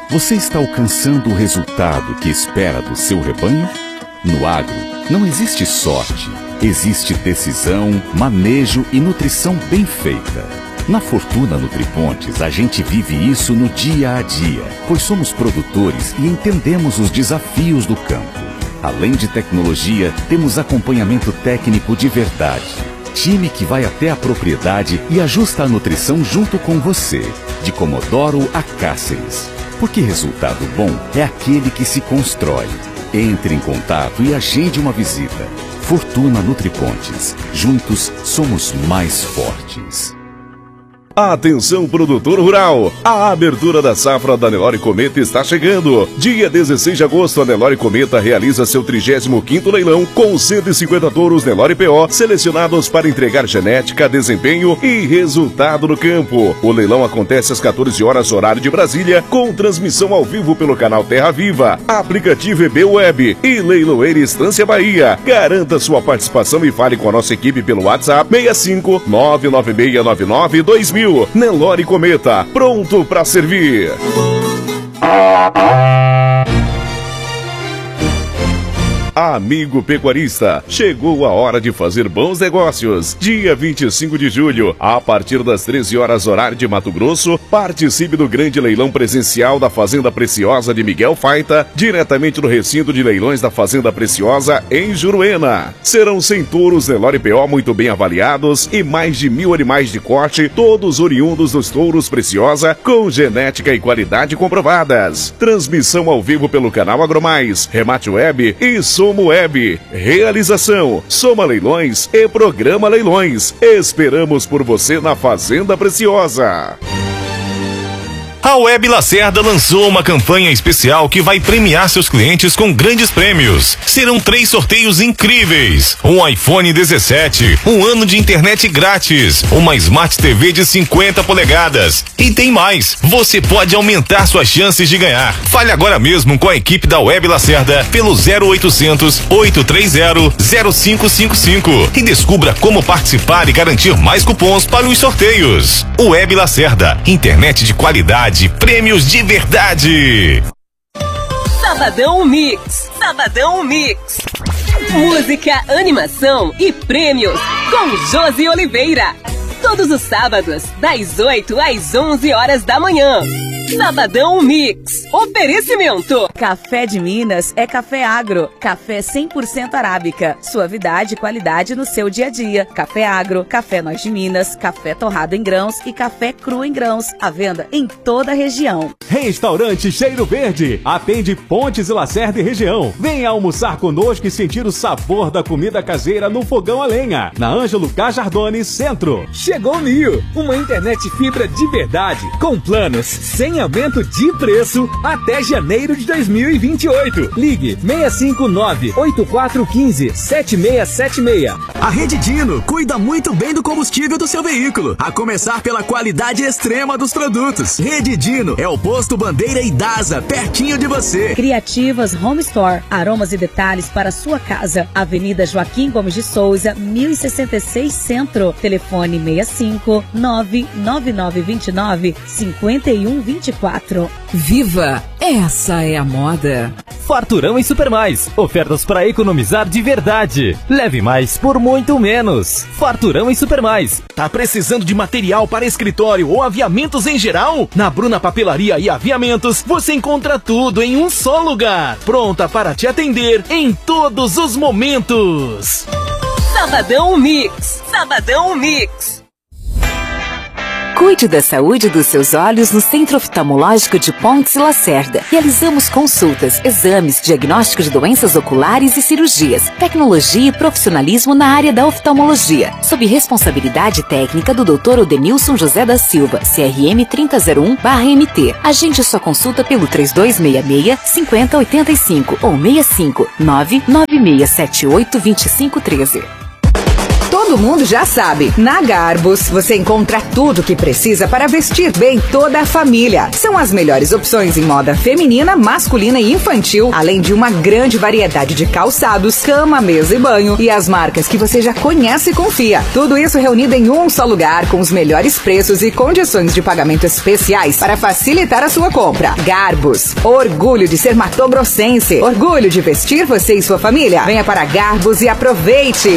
Você está alcançando o resultado que espera do seu rebanho? No agro, não existe sorte. Existe decisão, manejo e nutrição bem feita. Na Fortuna Nutripontes, a gente vive isso no dia a dia, pois somos produtores e entendemos os desafios do campo. Além de tecnologia, temos acompanhamento técnico de verdade. Time que vai até a propriedade e ajusta a nutrição junto com você, de Comodoro a Cáceres. Porque resultado bom é aquele que se constrói. Entre em contato e agende uma visita. Fortuna Nutripontes. Juntos somos mais fortes. Atenção, produtor rural! A abertura da safra da Nelore Cometa está chegando. Dia 16 de agosto, a Nelore Cometa realiza seu 35º leilão com 150 touros Nelore PO selecionados para entregar genética, desempenho e resultado no campo. O leilão acontece às 14 horas, horário de Brasília, com transmissão ao vivo pelo canal Terra Viva, aplicativo EB Web e Leiloeira Estância Bahia. Garanta sua participação e fale com a nossa equipe pelo WhatsApp 65 99699 2000. Nelore Cometa, pronto para servir. Amigo pecuarista, chegou a hora de fazer bons negócios. Dia 25 de julho, a partir das 13 horas horário de Mato Grosso, participe do grande leilão presencial da Fazenda Preciosa de Miguel Faita, diretamente no recinto de leilões da Fazenda Preciosa em Juruena. Serão 100 touros Nelore PO muito bem avaliados e mais de 1.000 animais de corte, todos oriundos dos touros Preciosa, com genética e qualidade comprovadas. Transmissão ao vivo pelo canal Agromais, Remate Web e Soma Web. Realização: Soma Leilões e Programa Leilões. Esperamos por você na Fazenda Preciosa. A Web Lacerda lançou uma campanha especial que vai premiar seus clientes com grandes prêmios. Serão 3 sorteios incríveis: um iPhone 17, um ano de internet grátis, uma Smart TV de 50 polegadas. E tem mais, você pode aumentar suas chances de ganhar. Fale agora mesmo com a equipe da Web Lacerda pelo 0800 830 0555 e descubra como participar e garantir mais cupons para os sorteios. Web Lacerda, internet de qualidade, prêmios de verdade. Sabadão Mix. Sabadão Mix. Música, animação e prêmios com Josi Oliveira. Todos os sábados, das 8 às 11 horas da manhã. Sabadão Mix. Oferecimento. Café de Minas é Café Agro. Café 100% arábica. Suavidade e qualidade no seu dia a dia. Café Agro, Café Nós de Minas, café torrado em grãos e café cru em grãos. À venda em toda a região. Restaurante Cheiro Verde. Atende Pontes e Lacerda e região. Venha almoçar conosco e sentir o sabor da comida caseira no fogão a lenha. Na Ângelo Cajardone, Centro. Chegou o Mio, uma internet fibra de verdade, com planos sem aumento de preço até janeiro de 2028. Ligue 659-8415-7676. A Rede Dino cuida muito bem do combustível do seu veículo, a começar pela qualidade extrema dos produtos. Rede Dino é o posto Bandeira e Dasa, pertinho de você. Criativas Home Store, aromas e detalhes para sua casa. Avenida Joaquim Gomes de Souza, 1066 Centro. Telefone 65 99929 5124. Viva! Essa é a moda. Farturão em Supermais. Ofertas para economizar de verdade. Leve mais por muito menos. Farturão em Supermais. Tá precisando de material para escritório ou aviamentos em geral? Na Bruna Papelaria e Aviamentos você encontra tudo em um só lugar. Pronta para te atender em todos os momentos. Sabadão Mix. Sabadão Mix. Cuide da saúde dos seus olhos no Centro Oftalmológico de Pontes e Lacerda. Realizamos consultas, exames, diagnóstico de doenças oculares e cirurgias, tecnologia e profissionalismo na área da oftalmologia, sob responsabilidade técnica do Dr. Odenilson José da Silva, CRM 3001/MT. Agende sua consulta pelo 3266-5085 ou 65 99678 2513. todo mundo já sabe. Na Garbus, você encontra tudo que precisa para vestir bem toda a família. São as melhores opções em moda feminina, masculina e infantil, além de uma grande variedade de calçados, cama, mesa e banho e as marcas que você já conhece e confia. Tudo isso reunido em um só lugar, com os melhores preços e condições de pagamento especiais para facilitar a sua compra. Garbus, orgulho de ser matogrossense, orgulho de vestir você e sua família. Venha para Garbus e aproveite!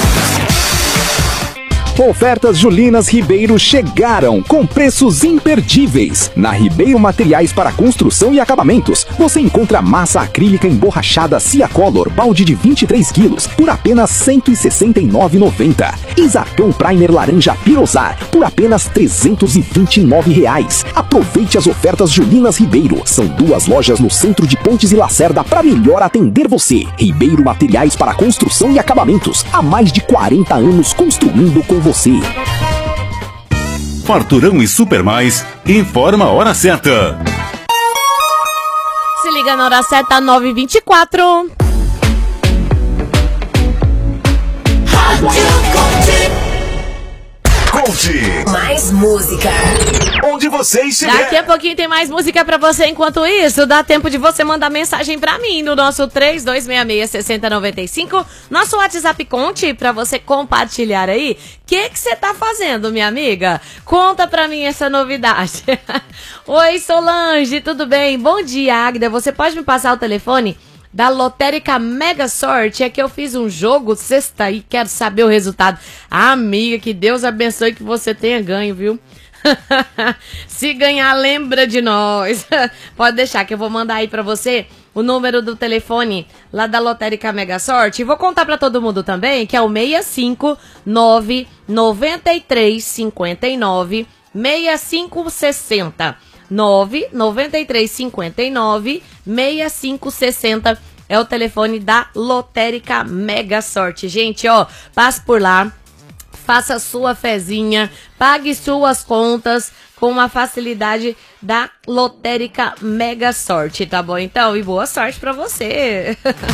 Ofertas Julinas Ribeiro chegaram com preços imperdíveis. Na Ribeiro Materiais para Construção e Acabamentos, você encontra massa acrílica emborrachada Ciacolor, balde de 23 quilos, por apenas R$ 169,90. E Zarcão Primer Laranja Pirosar, por apenas R$ 329. Aproveite as ofertas Julinas Ribeiro. São 2 lojas no centro de Pontes e Lacerda para melhor atender você. Ribeiro Materiais para Construção e Acabamentos. Há mais de 40 anos construindo com você. Farturão e Super Mais informa a hora certa. Se liga na hora certa, 9h24. Mais música. Onde você estiver. Daqui a pouquinho tem mais música pra você. Enquanto isso, dá tempo de você mandar mensagem pra mim no nosso 3266-6095. Nosso WhatsApp Conte pra você compartilhar aí. O que você tá fazendo, minha amiga? Conta pra mim essa novidade. Oi, Solange, tudo bem? Bom dia, Águida. Você pode me passar o telefone da Lotérica Mega Sorte? É que eu fiz um jogo sexta e quero saber o resultado. Amiga, que Deus abençoe que você tenha ganho, viu? Se ganhar, lembra de nós. Pode deixar que eu vou mandar aí pra você o número do telefone lá da Lotérica Mega Sorte. E vou contar pra todo mundo também que é o 659 9359 6560. 99359 6560 é o telefone da Lotérica Mega Sorte. Gente, ó, passe por lá, faça sua fezinha, pague suas contas com a facilidade da Lotérica Mega Sorte, tá bom? Então, e boa sorte pra você.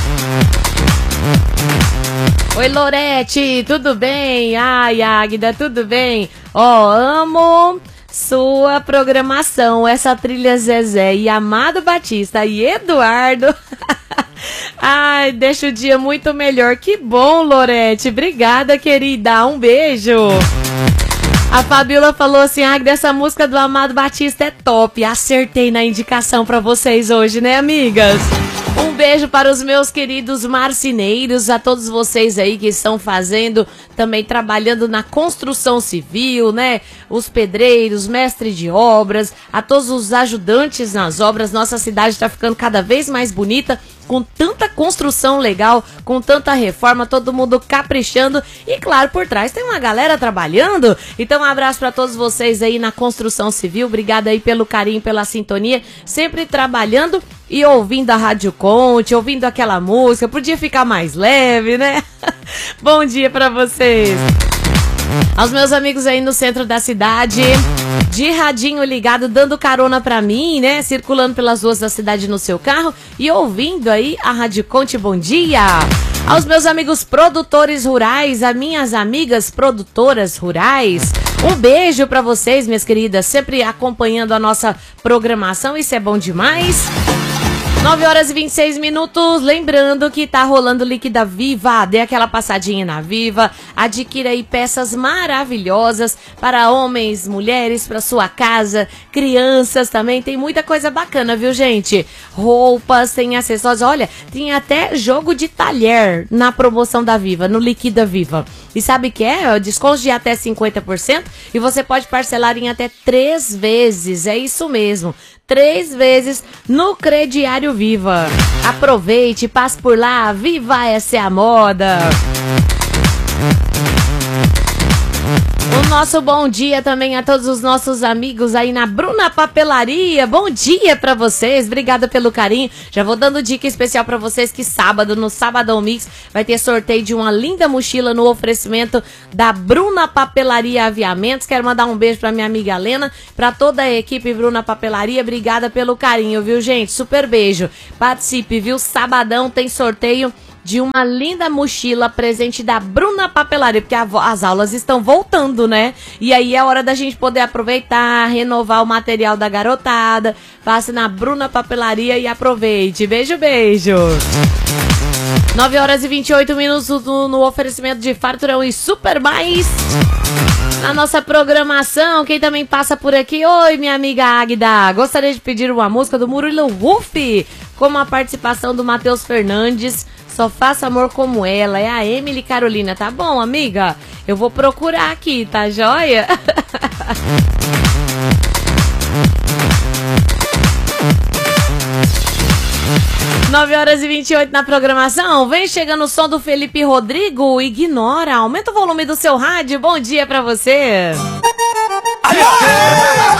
Oi, Lorete, tudo bem? Ai, Águida, tudo bem? Ó, amo sua programação, essa trilha Zezé e Amado Batista e Eduardo. Ai, deixa o dia muito melhor. Que bom, Lorete. Obrigada, querida. Um beijo. A Fabiola falou assim: ah, dessa música do Amado Batista é top. Acertei na indicação pra vocês hoje, né, amigas? Um beijo para os meus queridos marceneiros, a todos vocês aí que estão fazendo, também trabalhando na construção civil, né? Os pedreiros, mestres de obras, a todos os ajudantes nas obras. Nossa cidade está ficando cada vez mais bonita, com tanta construção legal, com tanta reforma, todo mundo caprichando. E claro, por trás tem uma galera trabalhando. Então um abraço para todos vocês aí na construção civil. Obrigada aí pelo carinho, pela sintonia, sempre trabalhando e ouvindo a Rádio Conte, ouvindo aquela música. Podia ficar mais leve, né? Bom dia para vocês. Aos meus amigos aí no centro da cidade, de radinho ligado, dando carona pra mim, né? Circulando pelas ruas da cidade no seu carro e ouvindo aí a Rádio Conte, bom dia! Aos meus amigos produtores rurais, as minhas amigas produtoras rurais, um beijo pra vocês, minhas queridas, sempre acompanhando a nossa programação, isso é bom demais. 9h26, lembrando que tá rolando Liquida Viva, dê aquela passadinha na Viva, adquira aí peças maravilhosas para homens, mulheres, para sua casa, crianças também, tem muita coisa bacana, viu, gente? Roupas, tem acessórios, olha, tem até jogo de talher na promoção da Viva, no Liquida Viva. E sabe o que é? Desconto de até 50% e você pode parcelar em até 3 vezes, é isso mesmo. 3 vezes no crediário Viva. Aproveite, passe por lá, Viva, essa é a moda. O nosso bom dia também a todos os nossos amigos aí na Bruna Papelaria. Bom dia pra vocês, obrigada pelo carinho. Já vou dando dica especial pra vocês que sábado, no Sabadão Mix, vai ter sorteio de uma linda mochila no oferecimento da Bruna Papelaria Aviamentos. Quero mandar um beijo pra minha amiga Lena, pra toda a equipe Bruna Papelaria. Obrigada pelo carinho, viu, gente? Super beijo. Participe, viu? Sabadão tem sorteio de uma linda mochila presente da Bruna Papelaria, porque as aulas estão voltando, né? E aí é hora da gente poder aproveitar, renovar o material da garotada. Passe na Bruna Papelaria e aproveite. Beijo, beijo. 9h28 no oferecimento de Farturão e Super Mais. Na nossa programação, quem também passa por aqui, oi minha amiga Águida, gostaria de pedir uma música do Murilo Ruff, com a participação do Matheus Fernandes, Só Faça Amor Como Ela, é a Emily Carolina, tá bom amiga? Eu vou procurar aqui, tá joia? 9h28 na programação. Vem chegando o som do Felipe Rodrigo. Ignora, aumenta o volume do seu rádio. Bom dia pra você.